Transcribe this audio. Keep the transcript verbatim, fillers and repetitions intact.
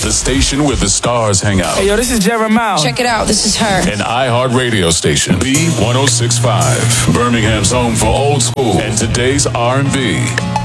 the station where the stars hang out. Hey, yo, this is Jeremiah. Check it out. This is her. An iHeart radio station. B one oh six point five. Birmingham's home for old school and today's R and B.